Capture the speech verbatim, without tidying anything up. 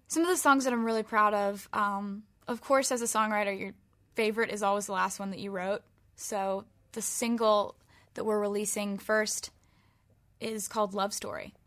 Some of the songs that I'm really proud of, um, of course, as a songwriter, your favorite is always the last one that you wrote. So the single that we're releasing first is called Love Story.